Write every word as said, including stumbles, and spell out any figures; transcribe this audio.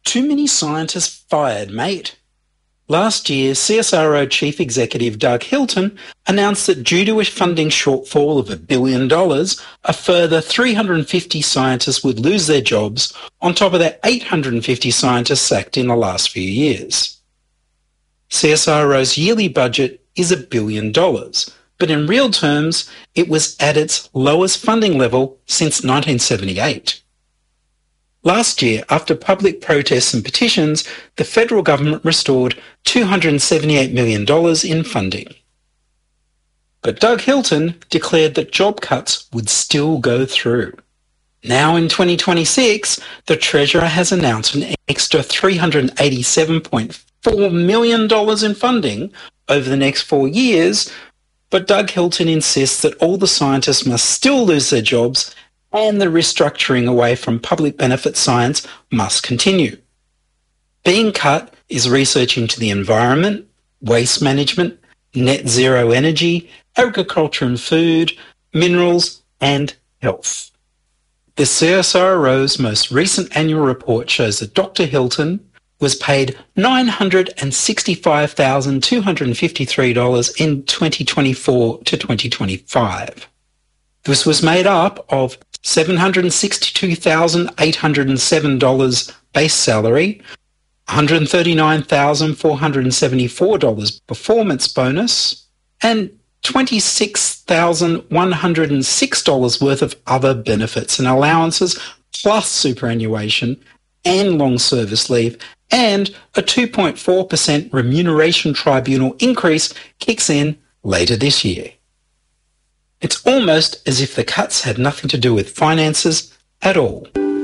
Too many scientists fired, mate. Last year, C S I R O Chief Executive Doug Hilton announced that due to a funding shortfall of a billion dollars, a further three hundred fifty scientists would lose their jobs on top of the eight hundred fifty scientists sacked in the last few years. C S I R O's yearly budget is a billion dollars, but in real terms, it was at its lowest funding level since nineteen seventy-eight. Last year, after public protests and petitions, the federal government restored two hundred seventy-eight million dollars in funding. But Doug Hilton declared that job cuts would still go through. Now in twenty twenty-six, the Treasurer has announced an extra three hundred eighty-seven point four million dollars in funding over the next four years, but Doug Hilton insists that all the scientists must still lose their jobs and the restructuring away from public benefit science must continue. Being cut is research into the environment, waste management, net zero energy, agriculture and food, minerals, and health. The C S I R O's most recent annual report shows that Doctor Hilton was paid nine hundred sixty-five thousand two hundred fifty-three dollars in twenty twenty-four to twenty twenty-five. This was made up of seven hundred sixty-two thousand eight hundred seven dollars base salary, one hundred thirty-nine thousand four hundred seventy-four dollars performance bonus, and twenty-six thousand one hundred six dollars worth of other benefits and allowances, plus superannuation and long service leave, and a two point four percent remuneration tribunal increase kicks in later this year. It's almost as if the cuts had nothing to do with finances at all.